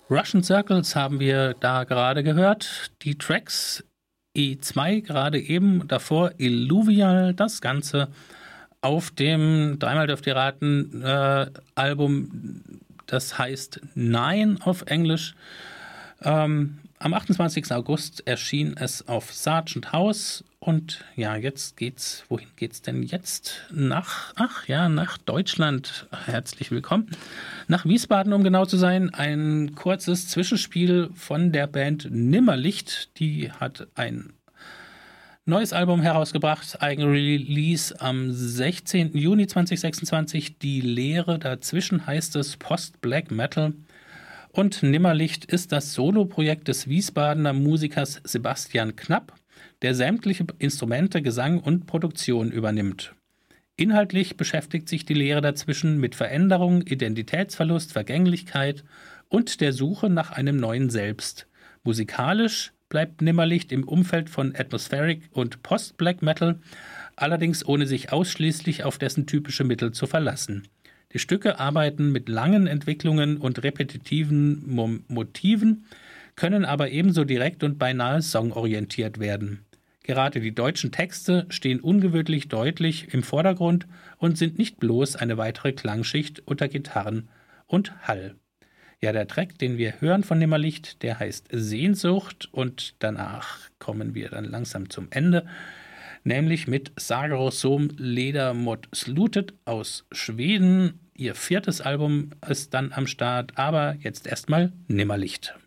Russian Circles haben wir da gerade gehört. Die Tracks E2 gerade eben, davor Illuvial, das Ganze auf dem dreimal dürft ihr raten Album, das heißt Nine auf Englisch. Am 28. August erschien es auf Sargent House und ja, wohin geht's denn jetzt? Nach Deutschland. Herzlich willkommen. Nach Wiesbaden, um genau zu sein. Ein kurzes Zwischenspiel von der Band Nimmerlicht. Die hat ein neues Album herausgebracht, Eigenrelease am 16. Juni 2026. Die Leere dazwischen heißt es Post-Black Metal. Und Nimmerlicht ist das Soloprojekt des Wiesbadener Musikers Sebastian Knapp, der sämtliche Instrumente, Gesang und Produktion übernimmt. Inhaltlich beschäftigt sich die Leere dazwischen mit Veränderung, Identitätsverlust, Vergänglichkeit und der Suche nach einem neuen Selbst. Musikalisch bleibt Nimmerlicht im Umfeld von Atmospheric und Post-Black Metal, allerdings ohne sich ausschließlich auf dessen typische Mittel zu verlassen. Die Stücke arbeiten mit langen Entwicklungen und repetitiven Motiven, können aber ebenso direkt und beinahe songorientiert werden. Gerade die deutschen Texte stehen ungewöhnlich deutlich im Vordergrund und sind nicht bloß eine weitere Klangschicht unter Gitarren und Hall. Ja, der Track, den wir hören von Nimmerlicht, der heißt Sehnsucht und danach kommen wir dann langsam zum Ende, nämlich mit Sagerosom Ledermod Slutet aus Schweden. Ihr 4. Album ist dann am Start, aber jetzt erstmal Nimmerlicht.